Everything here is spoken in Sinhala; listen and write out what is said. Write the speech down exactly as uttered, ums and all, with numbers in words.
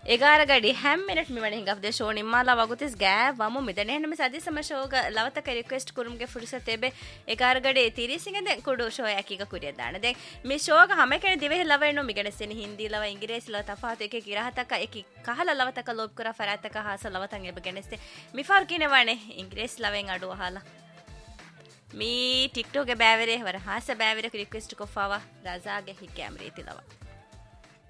එගාර ගඩි හැම් මිනිට් මිවණ හිඟප්දේ ෂෝ නිම්මාලා වගුතිස් ගෑ වමු මිදනේ හෙන්නම සදිසම ෂෝග ලවතක රික්වෙස්ට් කුරුම්ගේ ෆුර්සත් එබේ එගාර ගඩේ තිරිසිගෙන් දැන් කුඩු ෂෝ යකීක කුරිය දාන දැන් මේ ෂෝග හැම කෙනෙක් දිවෙහ ලවෙන්නු මිගණසෙන හින්දි ලව ඉංග්‍රීසි ලව තෆාතු එකේ කිරහතක එකි කහල ලවතක ලොබ් කර ෆරාතක හාස ලවතන් එබ ගණස්තේ මිෆාර් කිනේ වනේ ඉංග්‍රීසි ලවෙන් අඩු අහලා මේ ටික්ටොක් ගේ බෑවරේ වර හාස බෑවරේ රික්වෙස්ට් කොෆාවා රාසාගේ හි කැමරේ තිලවා